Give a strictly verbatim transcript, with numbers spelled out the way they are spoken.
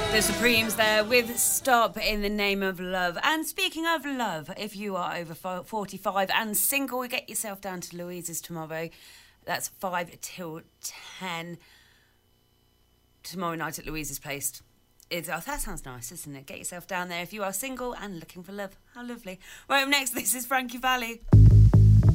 The Supremes there with Stop in the Name of Love. And speaking of love, if you are over forty-five and single, get yourself down to Louise's tomorrow. That's five till ten tomorrow night at Louise's Place. It's, oh, that sounds nice, isn't it? Get yourself down there if you are single and looking for love. How lovely. Right, up next, this is Frankie Valli.